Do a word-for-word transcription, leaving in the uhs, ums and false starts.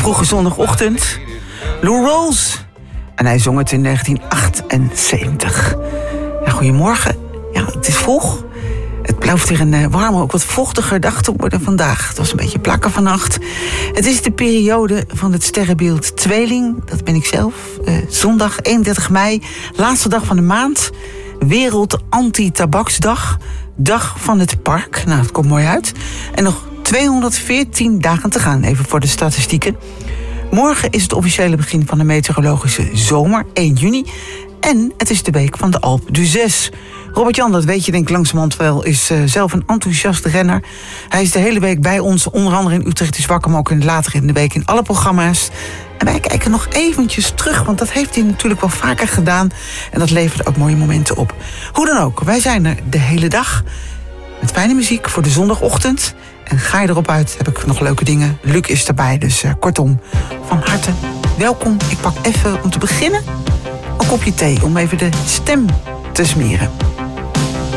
vroege zondagochtend. Lou Rawls. En hij zong het in negentien achtenzeventig. Ja, goedemorgen. Ja, het is vroeg. Het blijft weer een warme, ook wat vochtiger dag te worden vandaag. Het was een beetje plakken vannacht. Het is de periode van het sterrenbeeld Tweeling. Dat ben ik zelf. Uh, zondag eenendertig mei, laatste dag van de maand. Wereld Anti-Tabaksdag. Dag van het park. Nou, het komt mooi uit. En nog tweehonderdveertien dagen te gaan, even voor de statistieken. Morgen is het officiële begin van de meteorologische zomer, één juni. En het is de week van de Alpe d'Huez. Robert-Jan, dat weet je denk ik langzamerhand wel, is uh, zelf een enthousiaste renner. Hij is de hele week bij ons, onder andere in Utrecht is wakker, maar ook in, later in de week in alle programma's. En wij kijken nog eventjes terug, want dat heeft hij natuurlijk wel vaker gedaan. En dat levert ook mooie momenten op. Hoe dan ook, wij zijn er de hele dag. Met fijne muziek voor de zondagochtend. En ga je erop uit, heb ik nog leuke dingen. Luc is erbij, dus uh, kortom, van harte welkom. Ik pak even om te beginnen een kopje thee om even de stem te smeren.